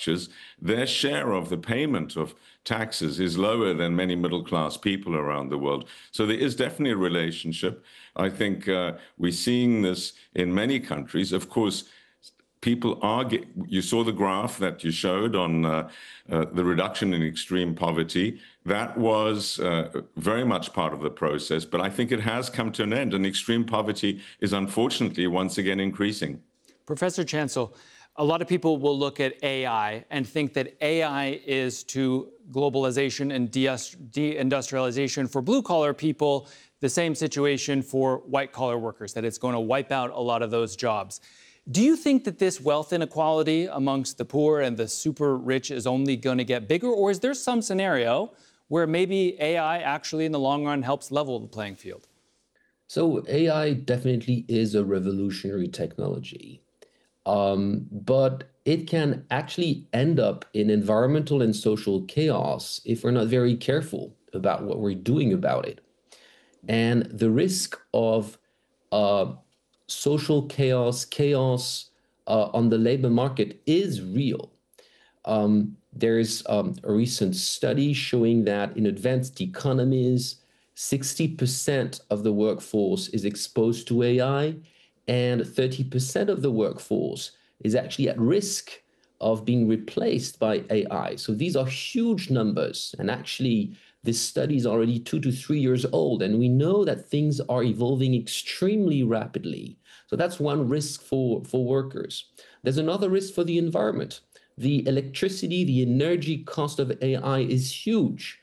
structures, their share of the payment of taxes is lower than many middle-class people around the world. So there is definitely a relationship. I think we're seeing this in many countries. Of course, people are, you saw the graph that you showed on the reduction in extreme poverty. That was very much part of the process, but I think it has come to an end, and extreme poverty is unfortunately once again increasing. Professor Chancel, a lot of people will look at AI and think that AI is to globalization and deindustrialization for blue-collar people the same situation for white-collar workers, that it's going to wipe out a lot of those jobs. Do you think that this wealth inequality amongst the poor and the super rich is only going to get bigger, or is there some scenario where maybe AI actually in the long run helps level the playing field? So AI definitely is a revolutionary technology, but it can actually end up in environmental and social chaos if we're not very careful about what we're doing about it. And the risk of social chaos on the labor market is real. There's a recent study showing that in advanced economies, 60% of the workforce is exposed to AI, and 30% of the workforce is actually at risk of being replaced by AI. So these are huge numbers, and actually this study is already 2 to 3 years old, and we know that things are evolving extremely rapidly. So that's one risk for workers. There's another risk for the environment. The electricity, the energy cost of AI is huge.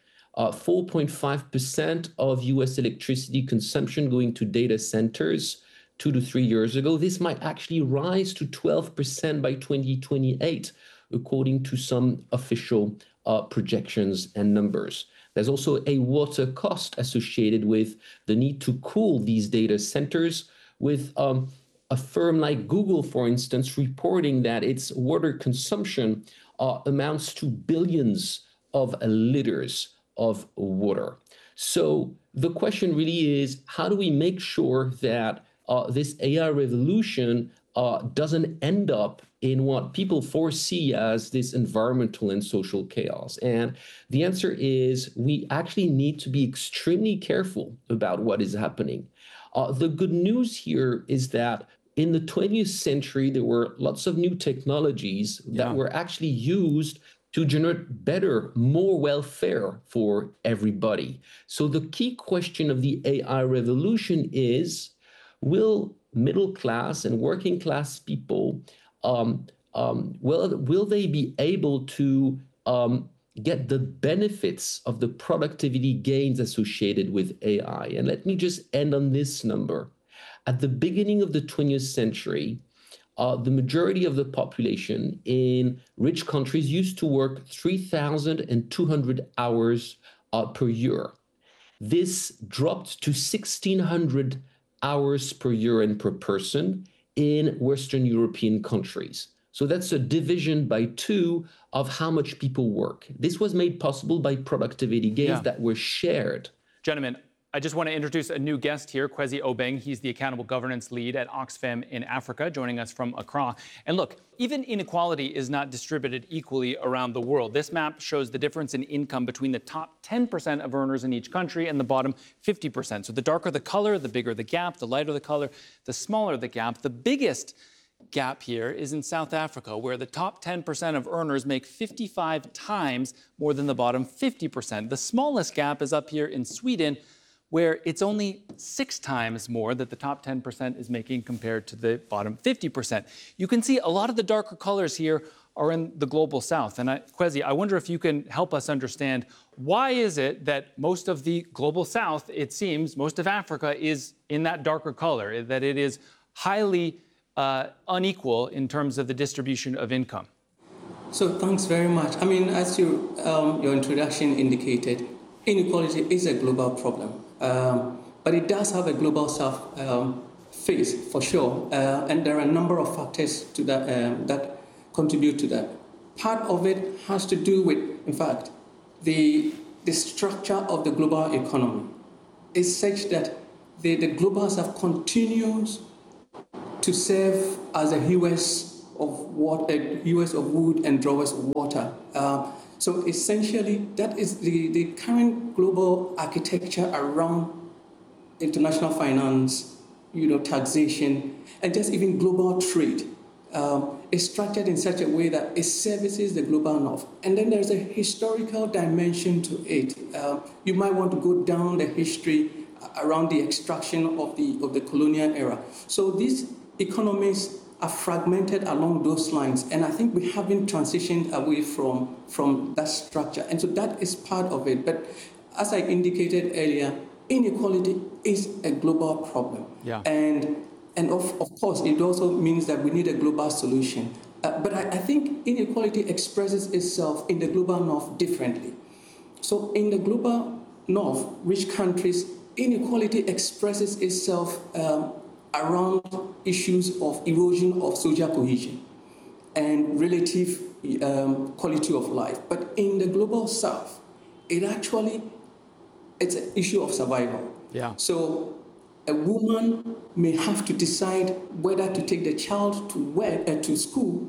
4.5% of US electricity consumption going to data centers 2 to 3 years ago. This might actually rise to 12% by 2028, according to some official projections and numbers. There's also a water cost associated with the need to cool these data centers, with a firm like Google, for instance, reporting that its water consumption amounts to billions of liters of water. So the question really is, how do we make sure that this AI revolution doesn't end up in what people foresee as this environmental and social chaos? And the answer is we actually need to be extremely careful about what is happening. The good news here is that in the 20th century, there were lots of new technologies that were actually used to generate better, more welfare for everybody. So the key question of the AI revolution is, will middle class and working class people, will they be able to get the benefits of the productivity gains associated with AI? And let me just end on this number. At the beginning of the 20th century, the majority of the population in rich countries used to work 3,200 hours per year. This dropped to 1,600 hours per year and per person in Western European countries. So that's a division by 2 of how much people work. This was made possible by productivity gains that were shared. Gentlemen, I just want to introduce a new guest here, Kwesi Obeng. He's the Accountable Governance Lead at Oxfam in Africa, joining us from Accra. And look, even inequality is not distributed equally around the world. This map shows the difference in income between the top 10% of earners in each country and the bottom 50%. So the darker the color, the bigger the gap, the lighter the color, the smaller the gap. The biggest gap here is in South Africa, where the top 10% of earners make 55 times more than the bottom 50%. The smallest gap is up here in Sweden, where it's only 6 times more that the top 10% is making compared to the bottom 50%. You can see a lot of the darker colors here are in the global south. And Kwesi, I wonder if you can help us understand, why is it that most of the global south, it seems, most of Africa is in that darker color, that it is highly unequal in terms of the distribution of income? So thanks very much. I mean, as your introduction indicated, inequality is a global problem. But it does have a global south face, for sure. And there are a number of factors to that that contribute to that. Part of it has to do with, in fact, the structure of the global economy is such that the global south continues to serve as a US hewers of wood and drawers of water. So essentially, that is the current global architecture around international finance, taxation, and just even global trade. Is structured in such a way that it services the global north. And then there's a historical dimension to it. You might want to go down the history around the extraction of the colonial era. So these economies are fragmented along those lines, and I think we haven't transitioned away from that structure. And so that is part of it. But as I indicated earlier, inequality is a global problem. Yeah. And of course, it also means that we need a global solution. But I think inequality expresses itself in the global north differently. So in the global north, rich countries, inequality expresses itself around issues of erosion of social cohesion and relative quality of life. But in the global south, it's an issue of survival. Yeah. So a woman may have to decide whether to take the child to school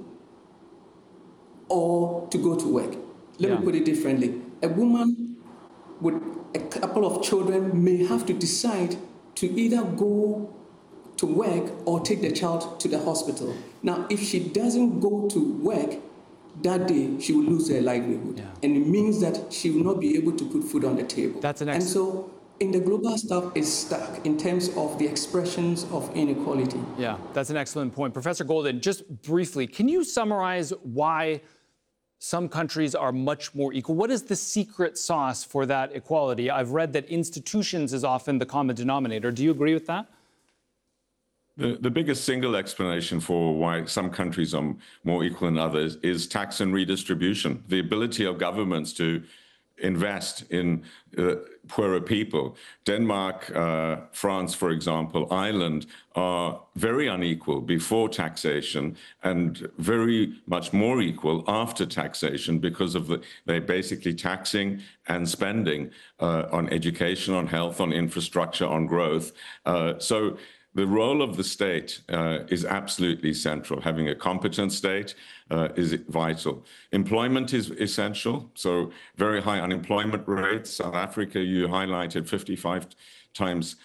or to go to work. Let me put it differently. A woman with a couple of children may have to decide to either go to work or take the child to the hospital. Now, if she doesn't go to work that day, she will lose her livelihood. Yeah. And it means that she will not be able to put food on the table. That's an and so in the global south is stuck in terms of the expressions of inequality. Yeah, that's an excellent point. Professor Golden, just briefly, can you summarize why some countries are much more equal? What is the secret sauce for that equality? I've read that institutions is often the common denominator. Do you agree with that? The biggest single explanation for why some countries are more equal than others is tax and redistribution, the ability of governments to invest in poorer people. Denmark, France, for example, Ireland are very unequal before taxation and very much more equal after taxation because of they're basically taxing and spending on education, on health, on infrastructure, on growth. So the role of the state is absolutely central. Having a competent state is vital. Employment is essential. So very high unemployment rates. South Africa, you highlighted 55 times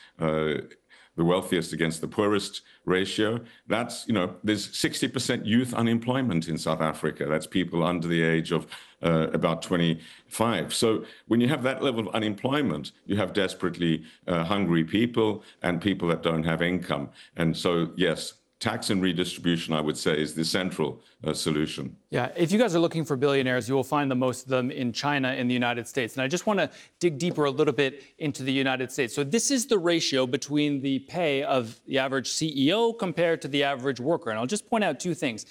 the wealthiest against the poorest ratio. That's, there's 60% youth unemployment in South Africa. That's people under the age of about 25. So when you have that level of unemployment, you have desperately hungry people and people that don't have income. And so, yes, tax and redistribution, I would say, is the central solution. Yeah, if you guys are looking for billionaires, you will find the most of them in China and the United States. And I just want to dig deeper a little bit into the United States. So this is the ratio between the pay of the average CEO compared to the average worker. And I'll just point out two things.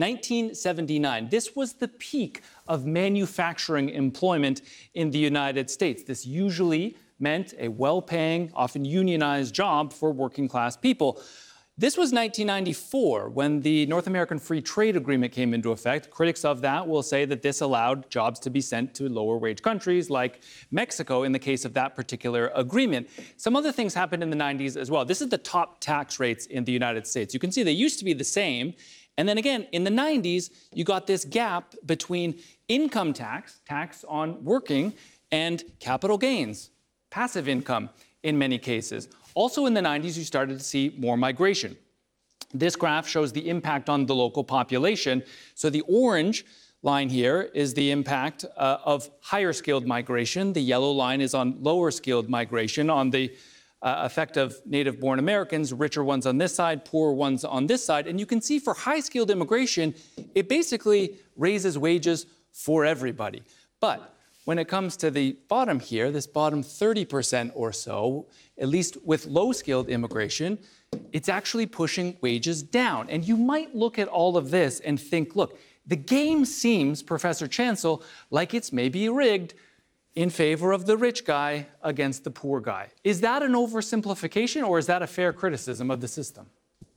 1979, this was the peak of manufacturing employment in the United States. This usually meant a well-paying, often unionized job for working class people. This was 1994 when the North American Free Trade Agreement came into effect. Critics of that will say that this allowed jobs to be sent to lower wage countries like Mexico in the case of that particular agreement. Some other things happened in the 90s as well. This is the top tax rates in the United States. You can see they used to be the same. And then again, in the 90s, you got this gap between income tax, tax on working, and capital gains, passive income in many cases. Also in the 90s, you started to see more migration. This graph shows the impact on the local population. So the orange line here is the impact of higher skilled migration. The yellow line is on lower skilled migration, on the effect of native-born Americans, richer ones on this side, poorer ones on this side. And you can see for high-skilled immigration, it basically raises wages for everybody. But when it comes to the bottom here, this bottom 30% or so, at least with low-skilled immigration, it's actually pushing wages down. And you might look at all of this and think, look, the game seems, Professor Chancel, like it's maybe rigged in favor of the rich guy against the poor guy. Is that an oversimplification, or is that a fair criticism of the system?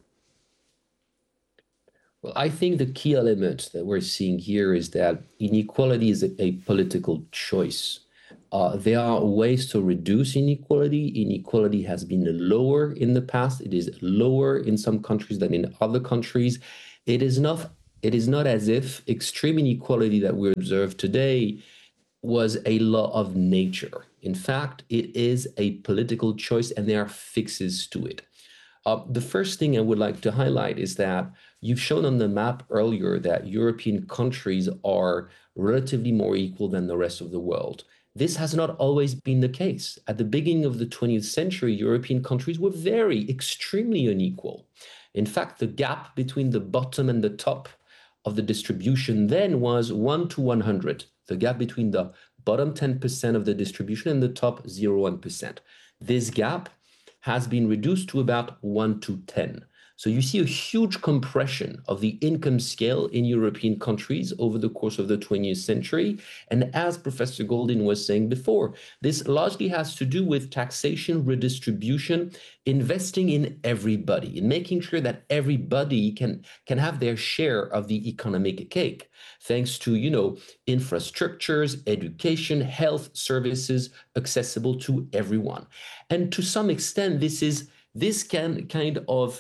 Well, I think the key element that we're seeing here is that inequality is a political choice. There are ways to reduce inequality. Inequality has been lower in the past. It is lower in some countries than in other countries. It is not it is not as if extreme inequality that we observe today was a law of nature. In fact, it is a political choice and there are fixes to it. The first thing I would like to highlight is that you've shown on the map earlier that European countries are relatively more equal than the rest of the world. This has not always been the case. At the beginning of the 20th century, European countries were extremely unequal. In fact, the gap between the bottom and the top of the distribution then was 1 to 100. The gap between the bottom 10% of the distribution and the top 0.1%. This gap has been reduced to about 1 to 10. So you see a huge compression of the income scale in European countries over the course of the 20th century. And as Professor Goldin was saying before, this largely has to do with taxation, redistribution, investing in everybody, in making sure that everybody can have their share of the economic cake, thanks to, infrastructures, education, health services accessible to everyone. And to some extent, this kind of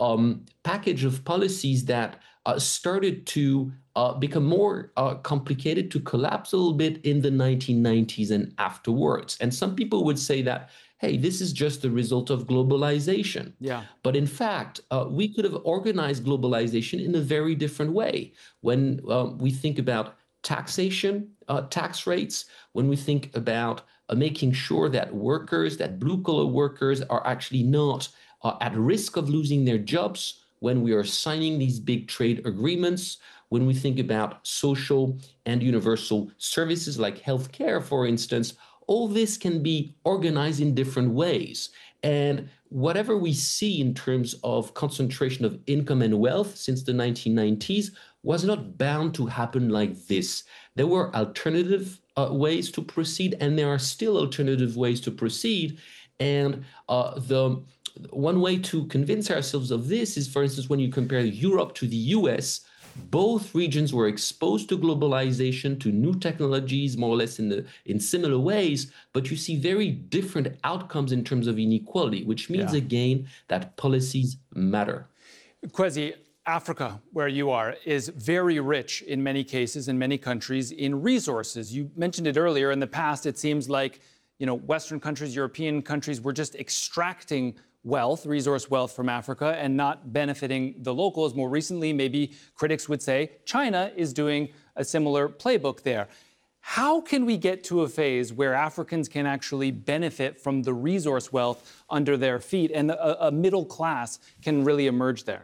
package of policies that started to become more complicated, to collapse a little bit in the 1990s and afterwards. And some people would say that, hey, this is just the result of globalization. Yeah. But in fact, we could have organized globalization in a very different way. When we think about taxation, tax rates, when we think about making sure that workers, that blue-collar workers are actually not at risk of losing their jobs, when we are signing these big trade agreements, when we think about social and universal services like healthcare, for instance, all this can be organized in different ways. And whatever we see in terms of concentration of income and wealth since the 1990s was not bound to happen like this. There were alternative ways to proceed, and there are still alternative ways to proceed. And the one way to convince ourselves of this is, for instance, when you compare Europe to the US, both regions were exposed to globalization, to new technologies, more or less in similar ways, but you see very different outcomes in terms of inequality, which means, again, that policies matter. Kwesi, Africa, where you are, is very rich in many cases, in many countries, in resources. You mentioned it earlier. In the past, it seems like, Western countries, European countries were just extracting wealth, resource wealth from Africa and not benefiting the locals. More recently, maybe critics would say China is doing a similar playbook there. How can we get to a phase where Africans can actually benefit from the resource wealth under their feet and a middle class can really emerge there?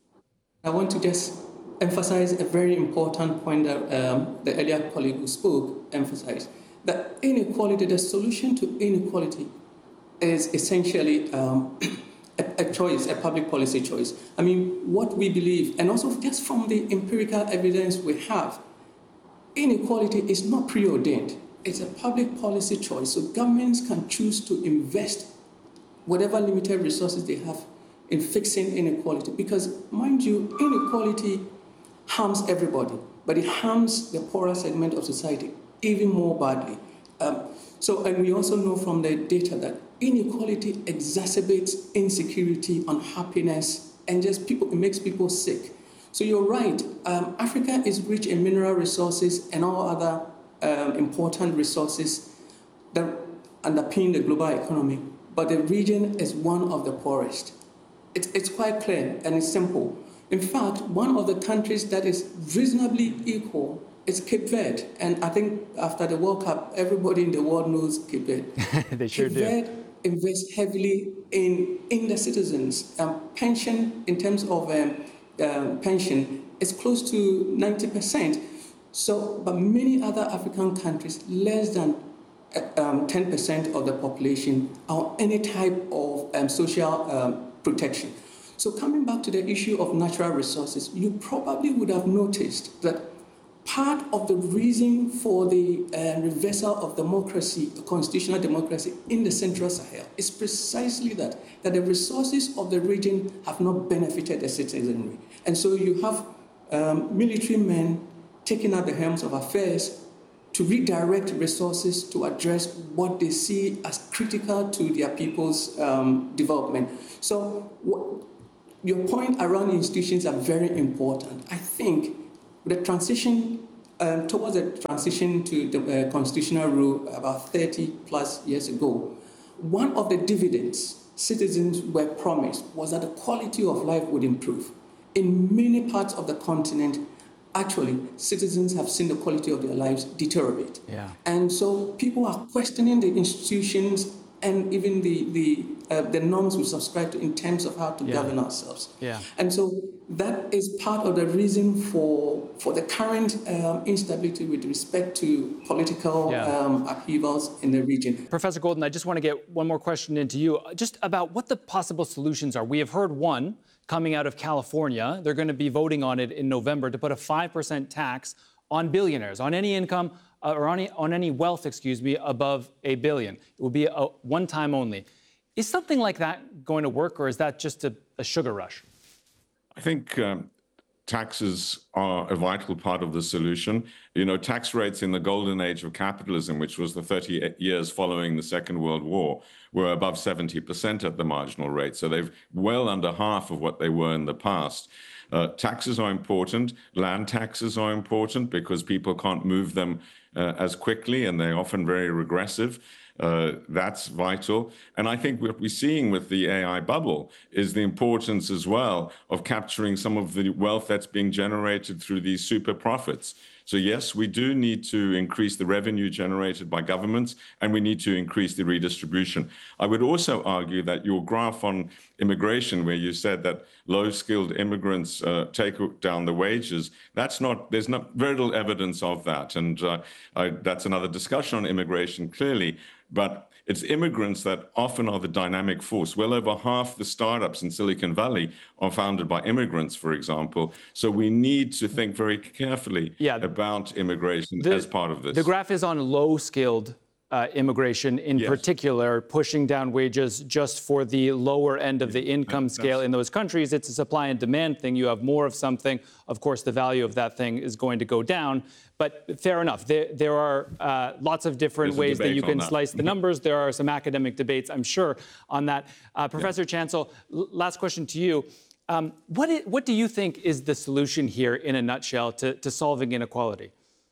I want to just emphasize a very important point that the earlier colleague who spoke emphasized, that inequality, the solution to inequality is essentially a choice, a public policy choice. I mean, what we believe, and also just from the empirical evidence we have, inequality is not preordained. It's a public policy choice. So governments can choose to invest whatever limited resources they have in fixing inequality. Because, mind you, inequality harms everybody, but it harms the poorer segment of society even more badly. And we also know from the data that inequality exacerbates insecurity, unhappiness, and just it makes people sick. So you're right, Africa is rich in mineral resources and all other important resources that underpin the global economy, but the region is one of the poorest. It's quite clear and it's simple. In fact, one of the countries that is reasonably equal is Cape Verde. And I think after the World Cup, everybody in the world knows Cape Verde. They sure Cape do. Verde invests heavily in the citizens. Pension, in terms of pension, is close to 90%. So, but many other African countries, less than 10% of the population are on any type of social protection. So coming back to the issue of natural resources, you probably would have noticed that part of the reason for the reversal of democracy, constitutional democracy in the Central Sahel is precisely that the resources of the region have not benefited the citizenry. And so you have military men taking up the helms of affairs to redirect resources to address what they see as critical to their people's development. So your point around institutions are very important. I think the transition towards the transition to the constitutional rule about 30 plus years ago, one of the dividends citizens were promised was that the quality of life would improve. In many parts of the continent, actually, citizens have seen the quality of their lives deteriorate. Yeah. And so people are questioning the institutions and even the norms we subscribe to in terms of how to govern ourselves. Yeah. And so that is part of the reason for the current instability with respect to political upheavals in the region. Professor Golden, I just want to get one more question into you, just about what the possible solutions are. We have heard one coming out of California. They're going to be voting on it in November to put a 5% tax on billionaires, on any income or on any wealth, above $1 billion. It will be a one-time only. Is something like that going to work, or is that just a sugar rush? I think taxes are a vital part of the solution. You know, tax rates in the golden age of capitalism, which was the 30 years following the Second World War, were above 70% at the marginal rate. So they've well under half of what they were in the past. Taxes are important. Land taxes are important because people can't move them as quickly, and they're often very regressive. That's vital. And I think what we're seeing with the AI bubble is the importance as well of capturing some of the wealth that's being generated through these super profits. So yes, we do need to increase the revenue generated by governments, and we need to increase the redistribution. I would also argue that your graph on immigration, where you said that low-skilled immigrants take down the wages, there's very little evidence of that. And that's another discussion on immigration, clearly. But it's immigrants that often are the dynamic force. Well over half the startups in Silicon Valley are founded by immigrants, for example. So we need to think very carefully about immigration as part of this. The graph is on low-skilled immigration in particular, pushing down wages just for the lower end of the income scale in those countries. It's a supply and demand thing. You have more of something. Of course, the value of that thing is going to go down. But fair enough. There are lots of different ways that you can slice the numbers. There are some academic debates, I'm sure, on that. Professor Chancel, last question to you. What do you think is the solution here, in a nutshell, to solving inequality?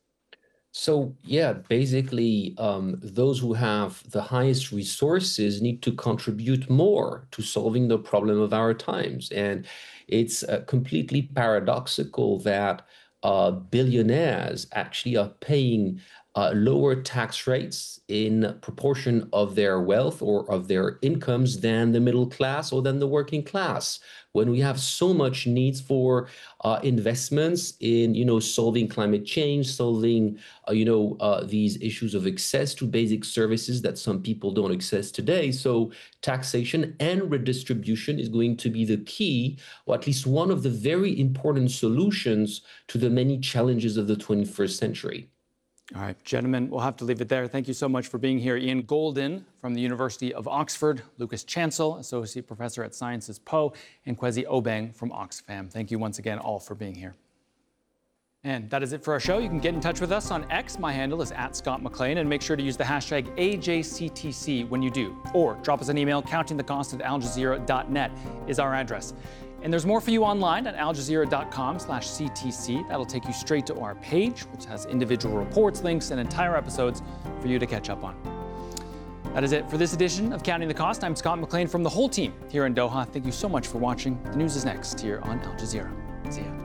So, basically, those who have the highest resources need to contribute more to solving the problem of our times. And it's completely paradoxical that billionaires actually are paying lower tax rates in proportion of their wealth or of their incomes than the middle class or than the working class, when we have so much needs for investments in, solving climate change, solving, these issues of access to basic services that some people don't access today. So taxation and redistribution is going to be the key, or at least one of the very important solutions to the many challenges of the 21st century. All right, gentlemen, we'll have to leave it there. Thank you so much for being here. Ian Golden from the University of Oxford, Lucas Chancel, Associate Professor at Sciences Po, and Kwesi Obeng from Oxfam. Thank you once again all for being here. And that is it for our show. You can get in touch with us on X. My handle is @ScottMcLean, and make sure to use the hashtag AJCTC when you do. Or drop us an email. countingthecost@aljazeera.net is our address. And there's more for you online at aljazeera.com/CTC. That'll take you straight to our page, which has individual reports, links, and entire episodes for you to catch up on. That is it for this edition of Counting the Cost. I'm Scott McLean from the whole team here in Doha. Thank you so much for watching. The news is next here on Al Jazeera. See ya.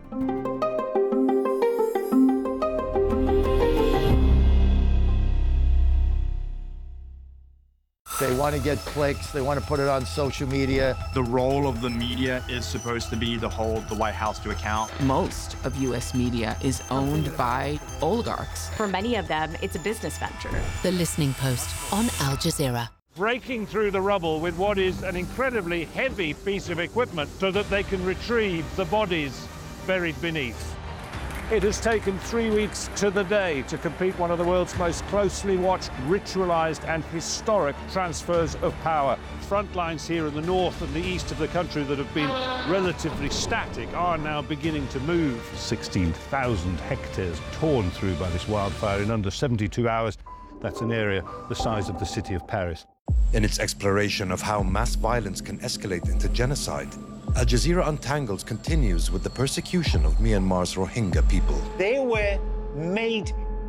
They want to get clicks. They want to put it on social media. The role of the media is supposed to be to hold the White House to account. Most of U.S. media is owned by oligarchs. For many of them, it's a business venture. The Listening Post on Al Jazeera. Breaking through the rubble with what is an incredibly heavy piece of equipment so that they can retrieve the bodies buried beneath. It has taken 3 weeks to the day to complete one of the world's most closely watched, ritualized and historic transfers of power. Front lines here in the north and the east of the country that have been relatively static are now beginning to move. 16,000 hectares torn through by this wildfire in under 72 hours. That's an area the size of the city of Paris. In its exploration of how mass violence can escalate into genocide, Al Jazeera Untangled continues with the persecution of Myanmar's Rohingya people. They were made